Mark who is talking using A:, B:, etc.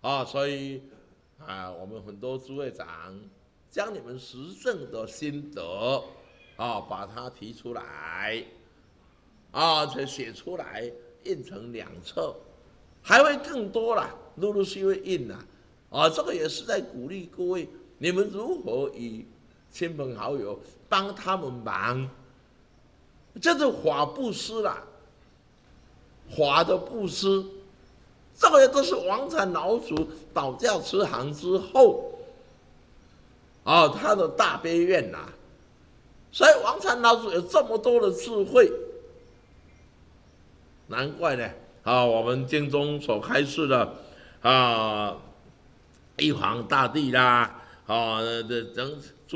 A: 所以我们很多诸位长将你们实证的心得把它提出来再写出来，印成2册，还会更多啦，陆陆续续会印啦。这个也是在鼓励各位，你们如何与亲朋好友帮他们忙，这是法布施啦，法的布施，这个都是王禅老祖倒教慈航之后他的大悲愿呐。所以王禅老祖有这么多的智慧，难怪呢我们经中所开示的玉皇大帝啦等